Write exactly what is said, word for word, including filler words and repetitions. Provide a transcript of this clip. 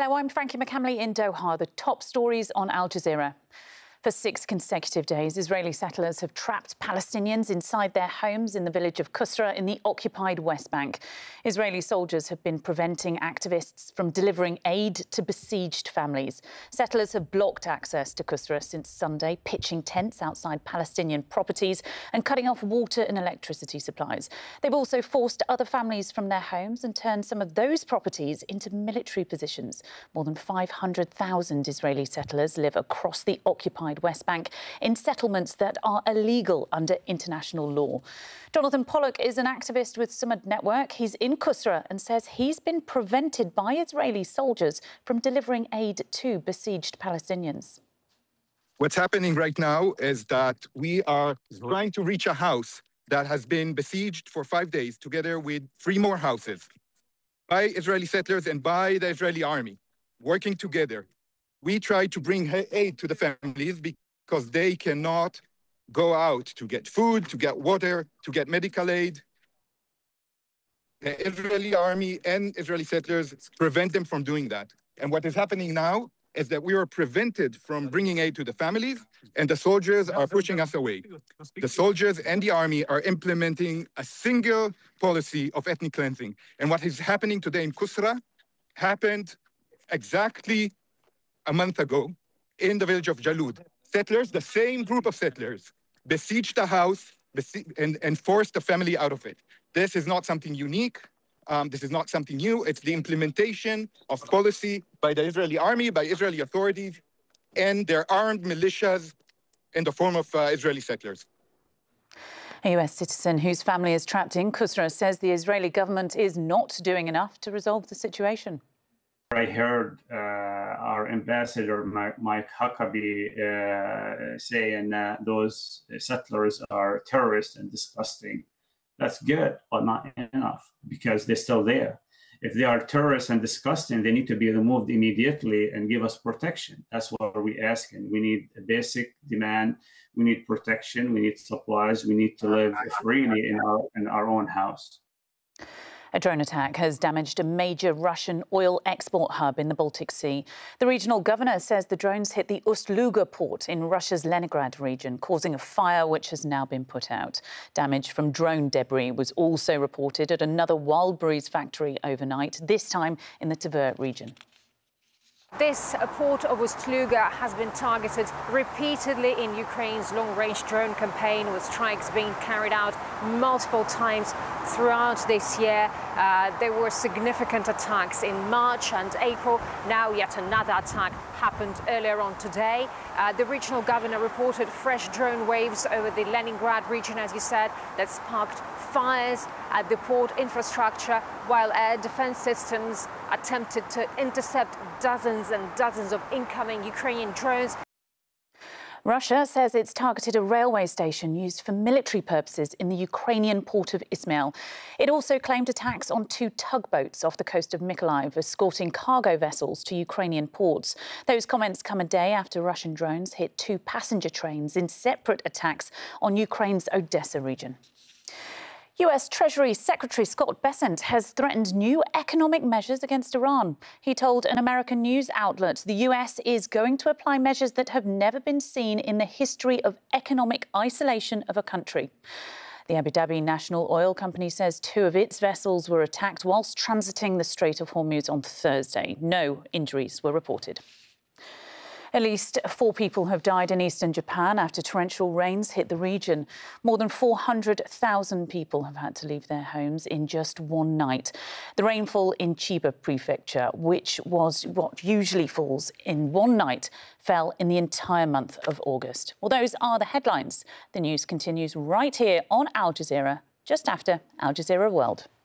Hello, I'm Frankie McCamley in Doha. The top stories on Al Jazeera. For six consecutive days, Israeli settlers have trapped Palestinians inside their homes in the village of Qusra in the occupied West Bank. Israeli soldiers have been preventing activists from delivering aid to besieged families. Settlers have blocked access to Qusra since Sunday, pitching tents outside Palestinian properties and cutting off water and electricity supplies. They've also forced other families from their homes and turned some of those properties into military positions. More than five hundred thousand Israeli settlers live across the occupied West Bank in settlements that are illegal under international law. Jonathan Pollock is an activist with Sumud Network. He's in Qusra and says he's been prevented by Israeli soldiers from delivering aid to besieged Palestinians. What's happening right now is that we are trying to reach a house that has been besieged for five days together with three more houses by Israeli settlers and by the Israeli army working together. We try to bring aid to the families because they cannot go out to get food, to get water, to get medical aid. The Israeli army and Israeli settlers prevent them from doing that. And what is happening now is that we are prevented from bringing aid to the families, and the soldiers are pushing us away. The soldiers and the army are implementing a single policy of ethnic cleansing. And what is happening today in Qusra happened exactly a month ago in the village of Jalud. Settlers, the same group of settlers, besieged the house and, and forced the family out of it. This is not something unique. Um, this is not something new. It's the implementation of policy by the Israeli army, by Israeli authorities, and their armed militias in the form of uh, Israeli settlers. A U S citizen whose family is trapped in Qusra says the Israeli government is not doing enough to resolve the situation. I heard uh, our ambassador, Mike Huckabee, uh, saying uh, those settlers are terrorists and disgusting. That's good, but not enough, because they're still there. If they are terrorists and disgusting, they need to be removed immediately and give us protection. That's what we're asking. We need a basic demand. We need protection. We need supplies. We need to live freely in our, in our own house. A drone attack has damaged a major Russian oil export hub in the Baltic Sea. The regional governor says the drones hit the Ust-Luga port in Russia's Leningrad region, causing a fire which has now been put out. Damage from drone debris was also reported at another Wildberries factory overnight, this time in the Tver region. This port of Ust-Luga has been targeted repeatedly in Ukraine's long-range drone campaign, with strikes being carried out multiple times throughout this year. Uh, there were significant attacks in March and April. Now yet another attack happened earlier on today. Uh, the regional governor reported fresh drone waves over the Leningrad region, as you said, that sparked fires at the port infrastructure, while air defense systems attempted to intercept dozens and dozens of incoming Ukrainian drones. Russia says it's targeted a railway station used for military purposes in the Ukrainian port of Ismail. It also claimed attacks on two tugboats off the coast of Mykolaiv, escorting cargo vessels to Ukrainian ports. Those comments come a day after Russian drones hit two passenger trains in separate attacks on Ukraine's Odessa region. U S Treasury Secretary Scott Bessent has threatened new economic measures against Iran. He told an American news outlet the U S is going to apply measures that have never been seen in the history of economic isolation of a country. The Abu Dhabi National Oil Company says two of its vessels were attacked whilst transiting the Strait of Hormuz on Thursday. No injuries were reported. At least four people have died in eastern Japan after torrential rains hit the region. More than four hundred thousand people have had to leave their homes in just one night. The rainfall in Chiba Prefecture, which was what usually falls in one night, fell in the entire month of August. Well, those are the headlines. The news continues right here on Al Jazeera, just after Al Jazeera World.